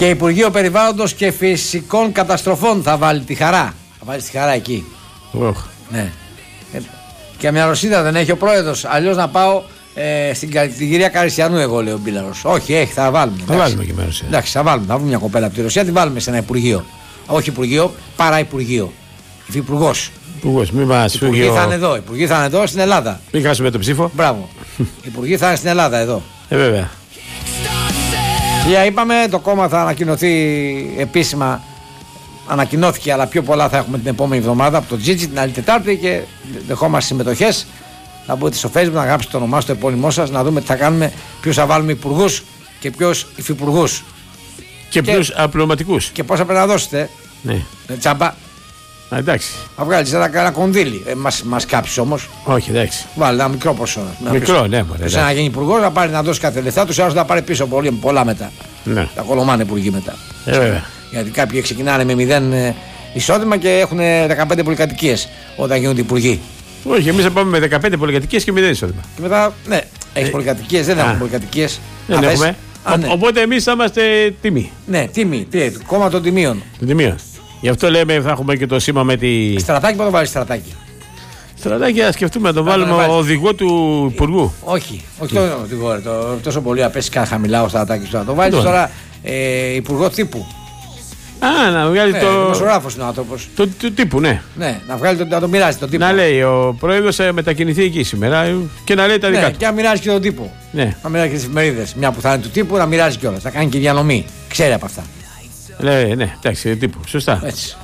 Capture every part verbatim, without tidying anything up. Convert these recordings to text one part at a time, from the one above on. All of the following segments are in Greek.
Και Υπουργείο Περιβάλλοντος και Φυσικών Καταστροφών θα βάλει τη χαρά. Θα βάλει τη χαρά εκεί. Oh. Ναι. Ε, και μια ρωσίδα δεν έχει ο πρόεδρος. Αλλιώς να πάω ε, στην την κυρία Καριστιανού, εγώ λέω ο Μπίλαρος. Όχι, έχει, θα βάλουμε. Θα εντάξει. βάλουμε και με Ρωσία. Εντάξει, θα βάλουμε. Θα βρούμε μια κοπέλα από τη Ρωσία, την βάλουμε σε ένα υπουργείο. Όχι υπουργείο, παρά υπουργείο. Υφυπουργός. Υπουργός, μη μας Υπουργοί φύγει ο... θα είναι εδώ. Υπουργοί θα είναι εδώ στην Ελλάδα. Μην χάσουμε το ψήφο. Μπράβο. Υπουργοί θα είναι στην Ελλάδα εδώ. Ε, βέβαια. Για είπαμε, το κόμμα θα ανακοινωθεί επίσημα. Ανακοινώθηκε, αλλά πιο πολλά θα έχουμε την επόμενη εβδομάδα από το Τζίτζι την άλλη Τετάρτη και δεχόμαστε συμμετοχές. Θα μπείτε στο Facebook να γράψετε το όνομά στο επώνυμό σας, να δούμε τι θα κάνουμε, ποιους θα βάλουμε υπουργούς και ποιους υφυπουργούς. Και, και ποιους απλωματικούς. Και πόσα πρέπει να δώσετε. Ναι. Ε, τσάμπα. Α, εντάξει. Θα βγάλεις ένα, ένα κονδύλι. Ε, μας, μας κάψεις όμως. Όχι, εντάξει. Βάλει ένα μικρό ποσό. Μικρό, πίσω. Ναι, μωρέ. Σε να γίνει υπουργός να πάρει να δώσει κάθε λεφτά του, άλλος να πάρει πίσω πολύ, πολλά μετά. Ναι. Τα κολομάνε υπουργοί μετά. Ε, βέβαια. Γιατί κάποιοι ξεκινάνε με μηδέν ε, εισόδημα και έχουν δεκαπέντε πολυκατοικίες όταν γίνονται υπουργοί. Όχι, εμείς θα πάμε με δεκαπέντε πολυκατοικίες και μηδέν εισόδημα. Και μετά, ναι, έχει ε, πολυκατοικίες, δεν έχουμε πολυκατοικίες. Δεν έχουμε. Α, ναι. Οπότε εμείς θα είμαστε τιμή. Ναι, τιμή, τι, κόμμα των τιμίων. Των τιμίων. Γι' αυτό λέμε θα έχουμε και το σήμα με τη. Στρατάκι, πού το βάλει στρατάκι. Στρατάκι, θα σκεφτούμε να το βάλουμε ο οδηγό του υπουργού. Όχι, όχι το οδηγό, το, τόσο πολύ απέσικα χαμηλά ο στρατάκι του. Να το βάλει τώρα ε, υπουργό τύπου. Α, να βγάλει ναι, το. Δημοσιογράφος είναι ο άνθρωπος. Το, το τύπου, ναι. Ναι, να βγάλει το, να το μοιράζει τον τύπο. Να λέει ο πρόεδρος θα μετακινηθεί εκεί σήμερα και να λέει τα δικά ναι, του. Και να μοιράζει και τον τύπο. Ναι. Να μοιράζει και τις εφημερίδες. Μια που θα είναι του τύπου, να μοιράζει κιόλας. Θα κάνει και διανομή. Ξέρει από αυτά. Ναι, ναι, εντάξει, τύπου. Σωστά. Έτσι.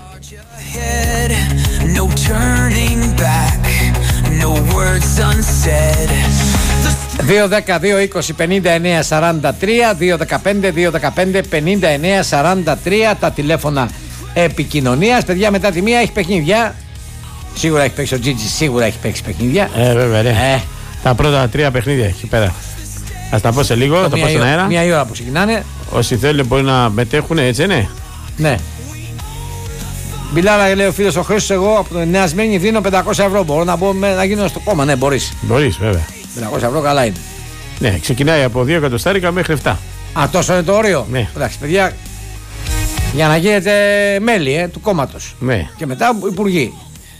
No turning back, no words unsaid. δύο δέκα δύο είκοσι πενήντα εννέα σαράντα τρία, δύο δεκαπέντε δύο δεκαπέντε πενήντα εννέα σαράντα τρία τα τηλέφωνα επικοινωνίας. Παιδιά, μετά τη μία έχει παιχνίδια. Σίγουρα έχει παίξει ο Τζίτζι, σίγουρα έχει παίξει παιχνίδια. Ε, βέβαια, ναι. Ε. Τα πρώτα τρία παιχνίδια εκεί πέρα. Ας τα πω σε λίγο, θα τα πω στον αέρα. Μία η ώρα που ξεκινάνε. Όσοι θέλουν μπορεί να μετέχουν, έτσι είναι. Ναι. Μπιλάρα, λέει ο φίλος ο Χρήστος, εγώ από το Νέα Σμύρνη δίνω πεντακόσια ευρώ. Μπορώ να, μπω, να γίνω στο κόμμα, ναι, μπορείς. Μπορείς, βέβαια. πεντακόσια ευρώ καλά είναι. Ναι, ξεκινάει από δύο εκατοστάρικα μέχρι επτά. Α, τόσο είναι το όριο. Ναι. Εντάξει, παιδιά, για να γίνετε μέλη ε, του κόμματος. Ναι. Και μετά υπουργοί.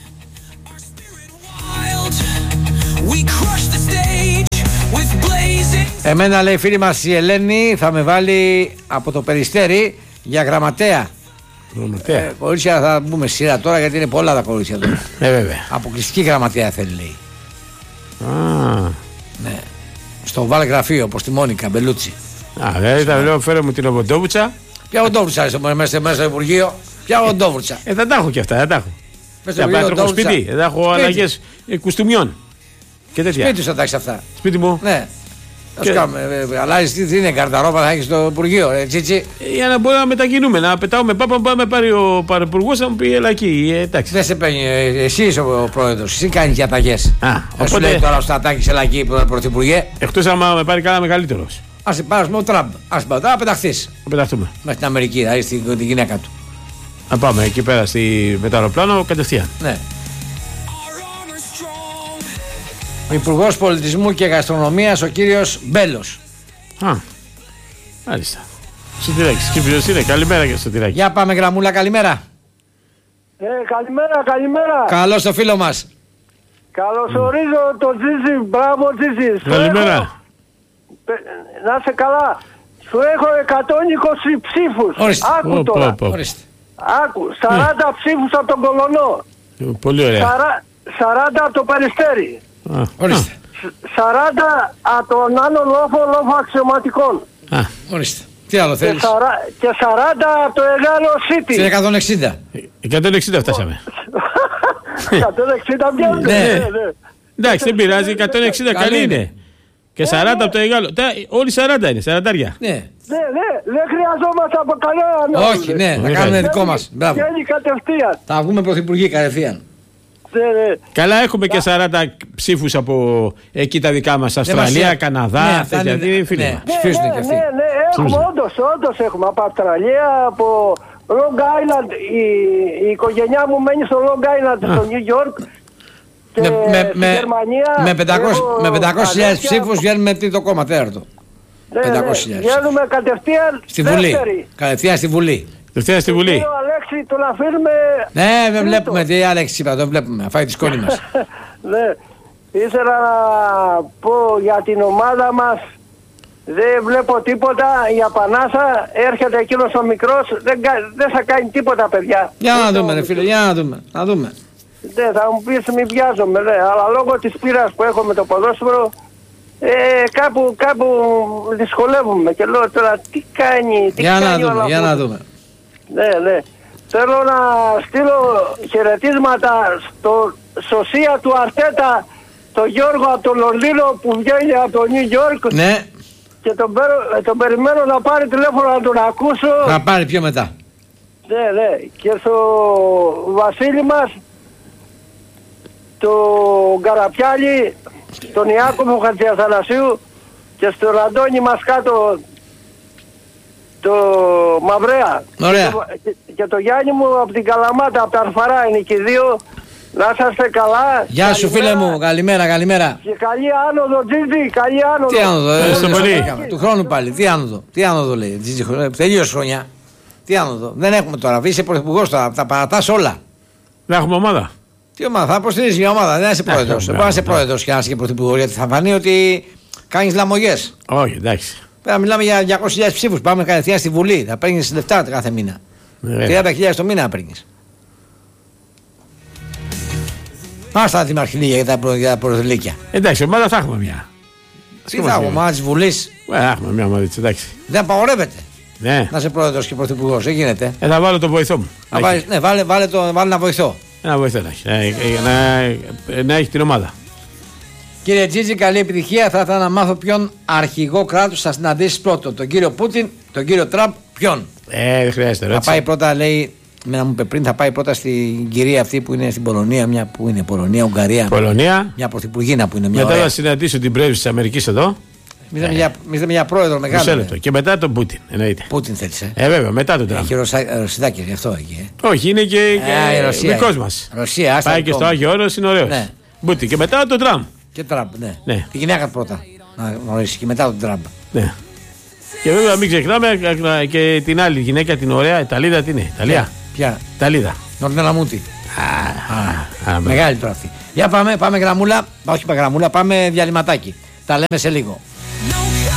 Εμένα, λέει φίλη μας η Ελένη, θα με βάλει από το Περιστέρι για γραμματέα. Γραμματέα. Ε, κορίτσια θα μπούμε σειρά τώρα γιατί είναι πολλά τα κορίτσια τώρα. Ναι, βέβαια. Αποκλειστική γραμματέα θέλει, λέει. Α. Ναι. Στο βάλε γραφείο, όπως τη Μόνικα Μπελούτσι. Α, δηλαδή θα λέω φέρω μου την οβοντόβουτσα. Ποια οβοντόβουτσα είσαι μέσα, μέσα στο Υπουργείο. Ποια οβοντόβουτσα. Ε, δεν τα έχω κι αυτά, δεν τα έχω. Μέσα θα πάω σπίτι, δεν έχω αλλαγές κουστούμιων. Και τέτοια. Σπίτι σου θα έχεις αυτά. Σπίτι μου. Ναι. Και... Αλλάζει τι είναι, καρταρόπα θα έχει στο Υπουργείο, ε, τσίτσι. Για να μπορούμε να μετακινούμε, να πετάω με πάπα, πάμε πάρει ο παρυπουργός να μου πει έλα εκεί. Ε, εντάξει. Δεν σε παίρνει, εσύ είσαι ο πρόεδρος, εσύ κάνεις διαταγές. Α, οπότε... σου λέει τώρα ο Στρατάκης έλα εκεί, πρωθυπουργέ. Εκτός άμα με πάρει καλά μεγαλύτερος. Ας την πάρεις με ο Τραμπ, ας την πάρεις, θα πεταχθείς. Θα πεταχτούμε. Μέχρι την Αμερική, δηλαδή στην τη γυναίκα του. Να πάμε εκεί πέρα στη... με το αεροπλάνο κατευθείαν. Ναι. Ο Υπουργός Πολιτισμού και Γαστρονομίας, ο κύριος Μπέλος. Α, μάλιστα. Σωτηράκης, Κύπριος είναι. Καλημέρα και Σωτηράκη. Για πάμε γραμμούλα, καλημέρα. Ε, καλημέρα, καλημέρα. Καλώς το φίλο μας. Καλωσορίζω mm. τον Τζίζι, μπράβο Τζίζι. Καλημέρα. Έχω... Να είσαι καλά. Σου έχω εκατόν είκοσι ψήφους. Ορίστε. Άκου ο, τώρα. πω, πω. Ορίστε. Άκου, σαράντα mm. ψήφους από τον Κολονό. Πολύ ωραία. Σαρα... σαράντα από το Περιστέρι. Α, ορίστε. σαράντα από τον άλλο λόφο, λόφο αξιωματικών. Α, ορίστε. Τι άλλο θέλεις. Και, σαρα... και σαράντα από το Εγάλο City. Σε εκατόν εξήντα. εκατόν εξήντα φτάσαμε. εκατόν εξήντα πιάνουν. Ναι. Ναι, ναι. Εντάξει, δεν πειράζει, εκατόν εξήντα καλή είναι. Και σαράντα από το Εγάλο. Όλοι σαράντα είναι, σαραντάρια. Ναι. Ναι, ναι, δεν χρειαζόμαστε από κανέναν. Όχι, ναι, θα κάνουμε δικό μας. Μπράβο. Βγαίνει κατευθείαν. Θα βγούμε πρωθυπουργοί κατευθείαν. Ναι, ναι. Καλά, έχουμε και σαράντα ψήφους από εκεί τα δικά μας. Αυστραλία, Καναδά, ναι, τέτοια. είναι, Τι φίλοι ναι. μας. Ναι, Ψηφίζουν ναι, και αυτοί. ναι, ναι, έχουμε όντως, όντως έχουμε από Αυστραλία, από Long Island, η, η οικογένειά μου μένει στο Long Island, στο New York και με, με, στη με, Γερμανία. με πεντακόσιες έχω χιλιάδες αδέρφια... ψήφους βγαίνουμε τρίτο κόμμα, τέταρτο. Ναι, πεντακόσιες ναι. χιλιάδες. Βγαίνουμε κατευθείαν Στη Βουλή. δεύτερη. Κατευθείαν στη Βουλή. Τελευταία στη Βουλή. Κύριο Αλέξη, τον αφήνουμε. Ναι, δεν τρίτο. βλέπουμε τι Άλεξη είπα, δεν βλέπουμε. Αφάει τη σκόνη μας. Ναι. Ήθελα να πω για την ομάδα μας. Δεν βλέπω τίποτα. Η Απανάσα έρχεται εκείνος ο μικρός. Δεν, κα- δεν θα κάνει τίποτα, παιδιά. Για να Ούτε δούμε, ο ρε φίλε, μικρός. για να δούμε. Να δούμε. Ναι, θα μου πεις μη βιάζομαι, ναι. Αλλά λόγω της πείρας που έχω με το ποδόσφαιρο, ε, κάπου, κάπου δυσκολεύομαι. Και λέω τώρα τι κάνει, τι Για να κάνει δούμε, όλο για αυτό. να δούμε. Ναι, ναι. Θέλω να στείλω χαιρετίσματα στο σωσία του Αρτέτα, τον Γιώργο από το Λονδίνο που βγαίνει από το Νιου Γιόρκ Ναι, και τον, παίρνω- τον περιμένω να πάρει τηλέφωνο να τον ακούσω. θα πάρει πιο μετά. Ναι, ναι. Και στο Βασίλη μας, τον Καραπιάλη, τον Ιάκωβο Χατζιαθανασίου και στον Αντώνη μας κάτω, το Μαυρέα. Ωραία. Και το, και, και το Γιάννη μου από την Καλαμάτα, από τα Αρφαρά είναι και οι δύο. Να είσαστε καλά. Γεια σου φίλε Καλημέρα. μου, καλημέρα, καλημέρα. Και καλή άνοδο, Τζίτζι, καλή άνοδο. Τι άνοδο, ε, Ευχαριστώ ε, πολύ. ε, του χρόνου πάλι, τι άνοδο, τι άνοδο λέει, Τζίτζι, ε, τελείωσε χρονιά. Τι άνοδο, δεν έχουμε τώρα, είσαι πρωθυπουργός τώρα, τα παρατάς όλα. Δεν έχουμε ομάδα. Τι ομάδα, θα υποστηρίζει μια ομάδα, δεν είσαι πρόεδρος. Δεν μπράβο, μπορεί να είσαι μπράβο. πρόεδρος και να είσαι και πρωθυπουργός, γιατί θα φανεί ότι κάνεις λαμογές. Όχι, εντάξει. Πρέπει να μιλάμε για διακόσιες χιλιάδες ψήφους, πάμε κατευθείαν στη Βουλή, θα παίρνεις λεφτά κάθε μήνα. Βέβαια. τριάντα χιλιάδες το μήνα να παίρνεις. Άστα τη μαρχινή για τα, προ, για τα πρωτελίκια. Εντάξει, ομάδα θα έχουμε μια. Τι θα έχουμε, ομάδα της Βουλής, Ε, θα έχουμε μια ομάδα, εντάξει. δεν απαγορεύεται Ναι. να είσαι πρόεδρος και πρωθυπουργός, δεν γίνεται. Ε, θα βάλω τον βοηθό μου. Να Να βάλεις, έχει. ναι, βάλε, βάλε, το, βάλε ένα βοηθό. Ένα βοηθό να έχει. Ε, ε, Να, ε, να έχει την ομάδα. Κύριε Τζίτζι, καλή επιτυχία. Θα ήθελα να μάθω ποιον αρχηγό κράτους θα συναντήσει πρώτον. Τον κύριο Πούτιν, τον κύριο Τραμπ, ποιον. Ε, δεν χρειάζεται. Θα ρώτησε. πάει πρώτα, λέει, με να μου είπε πριν, θα πάει πρώτα στην κυρία αυτή που είναι στην Πολωνία. Μια που είναι Πολωνία, Ουγγαρία. Πολωνία. Μια πρωθυπουργίνα που είναι μια Μετά ωραία. θα συναντήσω την πρέσβη τη Αμερική εδώ. Μιλάμε για, μιλάμε για πρόεδρο Μισό μεγάλο. λεπτό. ε. Και μετά τον Πούτιν. Εννοείται. Πούτιν θέλεις, ε. Ε, βέβαια, μετά τον Τραμπ. Έχει Ρωσα- Ρωσιδάκη γι' αυτό εκεί. Ε. Όχι, είναι και, Α, η Ρωσία δικό είναι. μα. Ρωσία, άστα Πάει δικό και στο μας. Άγιο Όρος, είναι ωραίο. Ναι. Πούτιν. Και μετά τον Τραμπ. Και Τραμπ, ναι. Ναι. Τη γυναίκα πρώτα. Να γνωρίσει και μετά τον Τραμπ. Ναι. Και βέβαια μην ξεχνάμε και την άλλη γυναίκα, την ωραία Ιταλίδα, τι είναι. Ιταλία. Ποια, Ιταλίδα. Νορνέλα Μούτη. Α, α, Μεγάλη τώρα αυτή. Για πάμε, πάμε γραμμούλα. Όχι γραμμούλα, πάμε διαλυματάκι. Τα λέμε σε λίγο.